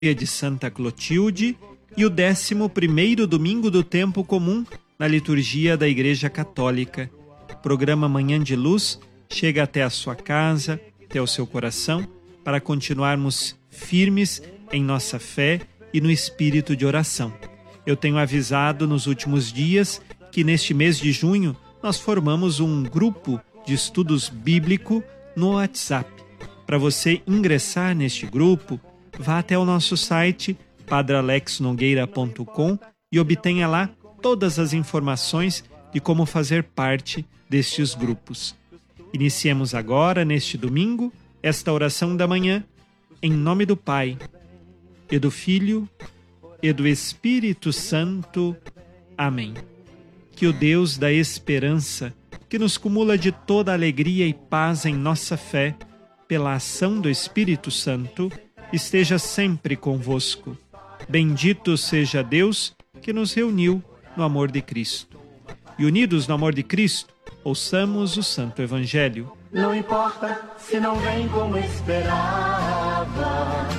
de Santa Clotilde e o 11º domingo do tempo comum na liturgia da Igreja Católica. O programa Manhã de Luz chega até a sua casa, até o seu coração, para continuarmos firmes em nossa fé e no espírito de oração. Eu tenho avisado nos últimos dias que neste mês de junho nós formamos um grupo de estudos bíblico no WhatsApp. Para você ingressar neste grupo, vá até o nosso site padralexnogueira.com e obtenha lá todas as informações de como fazer parte destes grupos. Iniciemos agora, neste domingo, esta oração da manhã, em nome do Pai, e do Filho, e do Espírito Santo. Amém. Que o Deus da esperança, que nos cumula de toda alegria e paz em nossa fé, pela ação do Espírito Santo, esteja sempre convosco. Bendito seja Deus que nos reuniu no amor de Cristo. E unidos no amor de Cristo, ouçamos o Santo Evangelho. Não importa se não vem como esperava,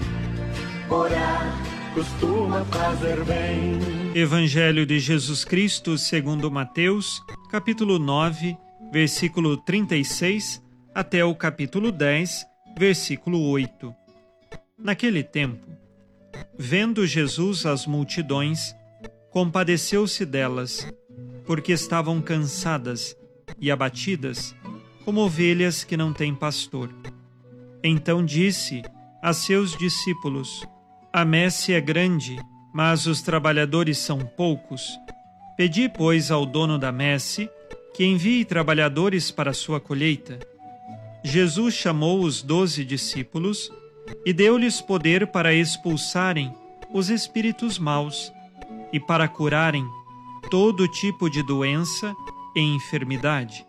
orar costuma fazer bem. Evangelho de Jesus Cristo segundo Mateus, capítulo 9, versículo 36, até o capítulo 10, versículo 8. Naquele tempo, vendo Jesus as multidões, compadeceu-se delas, porque estavam cansadas e abatidas, como ovelhas que não têm pastor. Então disse a seus discípulos: A messe é grande, mas os trabalhadores são poucos. Pedi, pois, ao dono da messe que envie trabalhadores para a sua colheita. Jesus chamou os 12 discípulos e deu-lhes poder para expulsarem os espíritos maus e para curarem todo tipo de doença e enfermidade.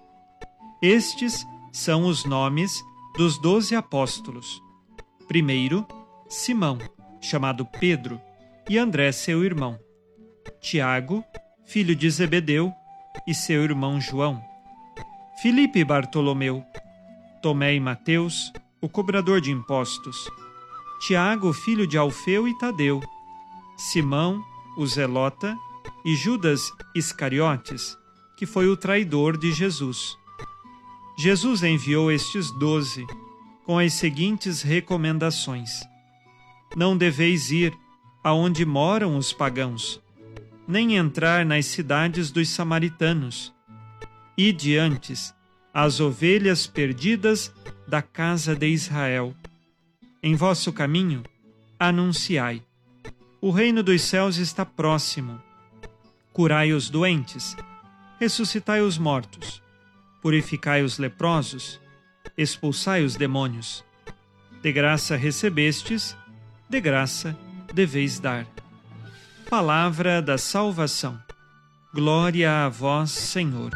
Estes são os nomes dos 12 apóstolos. Primeiro, Simão, chamado Pedro, e André, seu irmão. Tiago, filho de Zebedeu, e seu irmão João. Filipe e Bartolomeu. Tomé e Mateus, o cobrador de impostos. Tiago, filho de Alfeu e Tadeu. Simão, o zelota, e Judas Iscariotes, que foi o traidor de Jesus. Jesus enviou estes 12 com as seguintes recomendações: Não deveis ir aonde moram os pagãos, nem entrar nas cidades dos samaritanos. Ide antes as ovelhas perdidas da casa de Israel. Em vosso caminho, anunciai: o reino dos céus está próximo. Curai os doentes, ressuscitai os mortos, purificai os leprosos, expulsai os demônios. De graça recebestes, de graça deveis dar. Palavra da salvação. Glória a vós, Senhor.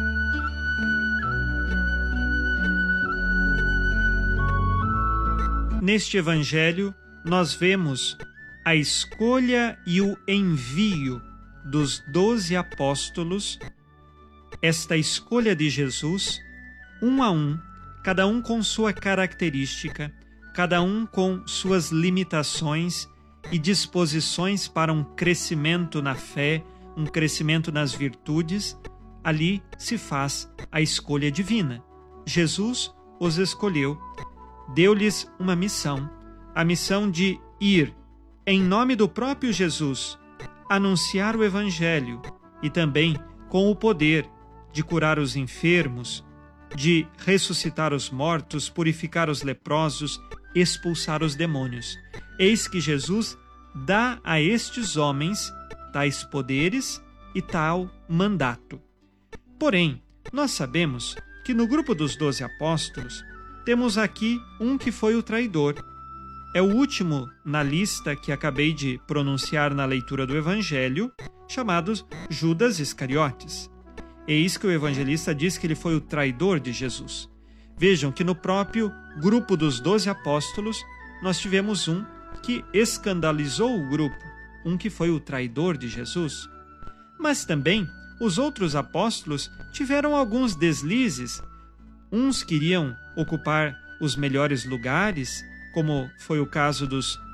Neste Evangelho, nós vemos a escolha e o envio dos 12 apóstolos, esta escolha de Jesus, um a um, cada um com sua característica, cada um com suas limitações e disposições para um crescimento na fé, um crescimento nas virtudes. Ali se faz a escolha divina. Jesus os escolheu, deu-lhes uma missão, a missão de ir, em nome do próprio Jesus, anunciar o Evangelho e também com o poder de curar os enfermos, de ressuscitar os mortos, purificar os leprosos, expulsar os demônios. Eis que Jesus dá a estes homens tais poderes e tal mandato. Porém, nós sabemos que no grupo dos 12 apóstolos temos aqui um que foi o traidor. É o último na lista que acabei de pronunciar na leitura do Evangelho, chamado Judas Iscariotes. Eis que o evangelista diz que ele foi o traidor de Jesus. Vejam que no próprio grupo dos 12 apóstolos, nós tivemos um que escandalizou o grupo, um que foi o traidor de Jesus. Mas também os outros apóstolos tiveram alguns deslizes. Uns queriam ocupar os melhores lugares, como foi o caso dos